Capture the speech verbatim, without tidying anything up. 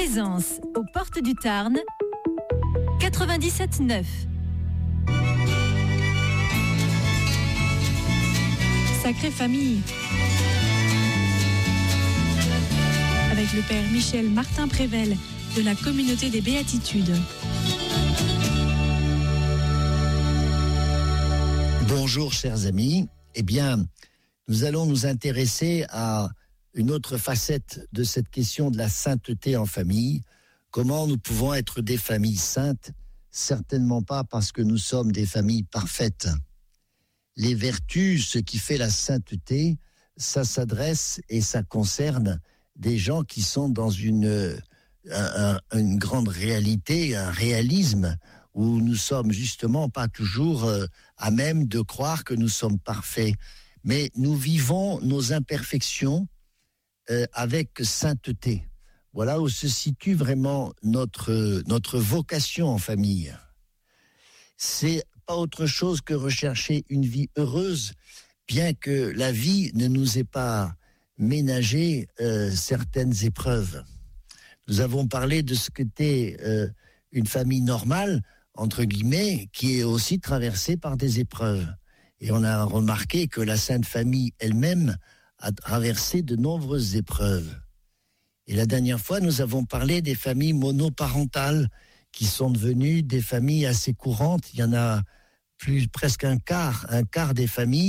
Plaisance, aux portes du Tarn, quatre-vingt-dix-sept neuf. Sacrée famille. Avec le père Michel Martin Prével de la communauté des Béatitudes. Bonjour chers amis, eh bien nous allons nous intéresser à une autre facette de cette question de la sainteté en famille. Comment nous pouvons être des familles saintes? Certainement pas parce que nous sommes des familles parfaites. Les vertus, ce qui fait la sainteté, ça s'adresse et ça concerne des gens qui sont dans une, un, une grande réalité, un réalisme, où nous sommes justement pas toujours euh, à même de croire que nous sommes parfaits. Mais nous vivons nos imperfections euh, avec sainteté. Voilà où se situe vraiment notre, notre vocation en famille. C'est pas autre chose que rechercher une vie heureuse, bien que la vie ne nous ait pas ménagé euh, certaines épreuves. Nous avons parlé de ce qu'était euh, une famille normale, entre guillemets, qui est aussi traversée par des épreuves. Et on a remarqué que la Sainte Famille elle-même a traversé de nombreuses épreuves. Et la dernière fois, nous avons parlé des familles monoparentales qui sont devenues des familles assez courantes. Il y en a plus, presque un quart, un quart des familles